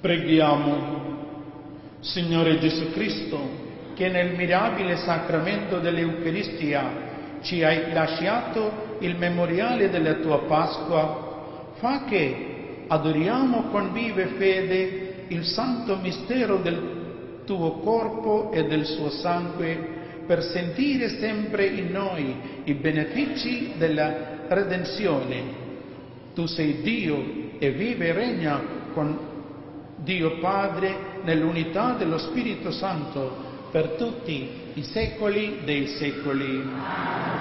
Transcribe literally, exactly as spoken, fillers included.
Preghiamo. Signore Gesù Cristo, che nel mirabile sacramento dell'Eucaristia ci hai lasciato il memoriale della tua Pasqua, fa che adoriamo con viva fede il santo mistero del tuo corpo e del suo sangue, per sentire sempre in noi i benefici della redenzione. Tu sei Dio e vive e regna con Dio Padre nell'unità dello Spirito Santo per tutti i secoli dei secoli.